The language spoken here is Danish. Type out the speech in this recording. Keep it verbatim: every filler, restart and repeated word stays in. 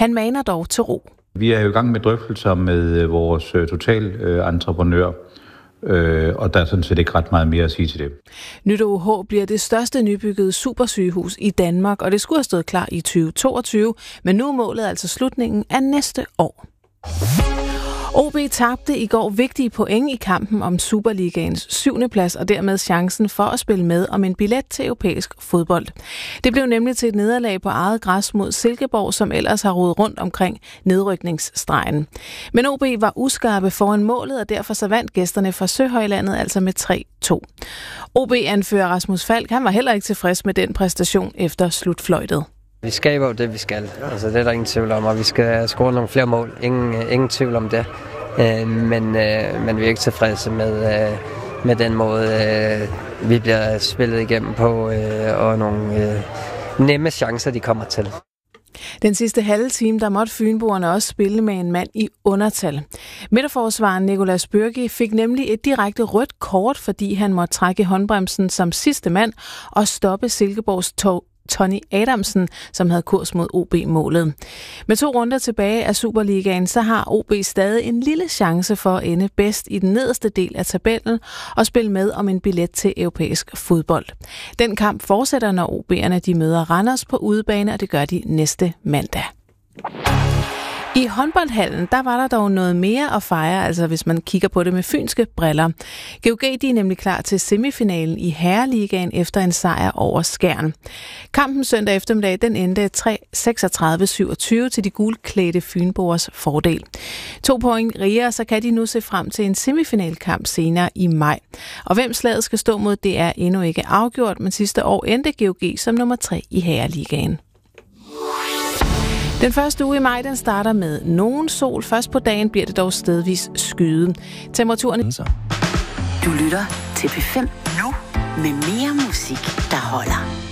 Han maner dog til ro. Vi er jo i gang med drøftelser med vores totalentreprenør, øh, og der er sådan set ikke ret meget mere at sige til det. Nyt O H bliver det største nybyggede supersygehus i Danmark, og det skulle have stået klar i tyve toogtyve, men nu er målet altså slutningen af næste år. O B tabte i går vigtige point i kampen om Superligaens syvende plads og dermed chancen for at spille med om en billet til europæisk fodbold. Det blev nemlig til et nederlag på eget græs mod Silkeborg, som ellers har rodet rundt omkring nedrykningsstregen. Men O B var uskarpe foran målet, og derfor så vandt gæsterne fra Søhøjlandet altså med tre to. O B-anfører Rasmus Falk, han var heller ikke tilfreds med den præstation efter slutfløjtet. Vi skaber jo det, vi skal. Altså, det er der ingen tvivl om, og vi skal score nogle flere mål. Ingen, ingen tvivl om det. Øh, men, øh, men vi er ikke tilfredse med, øh, med den måde, øh, vi bliver spillet igennem på, øh, og nogle øh, nemme chancer, de kommer til. Den sidste halve time, der måtte fynboerne også spille med en mand i undertal. Midterforsvaren Nicolas Bürgi fik nemlig et direkte rødt kort, fordi han måtte trække håndbremsen som sidste mand og stoppe Silkeborgs tog. Tony Adamsen, som havde kurs mod O B-målet. Med to runder tilbage af Superligaen, så har O B stadig en lille chance for at ende bedst i den nederste del af tabellen og spille med om en billet til europæisk fodbold. Den kamp fortsætter, når O B'erne de møder Randers på udebane, og det gør de næste mandag. I håndboldhallen, der var der dog noget mere at fejre, altså hvis man kigger på det med fynske briller. G O G de er nemlig klar til semifinalen i Herreligaen efter en sejr over Skjern. Kampen søndag eftermiddag, den endte seksogtredive syvogtyve til de gulklædte fynboers fordel. To point rigere, så kan de nu se frem til en semifinalkamp senere i maj. Og hvem slaget skal stå mod, det er endnu ikke afgjort, men sidste år endte G O G som nummer tre i Herreligaen. Den første uge i maj, den starter med nogen sol. Først på dagen bliver det dog stedvis skyde. Temperaturen... Du lytter til P fem nu med mere musik, der holder.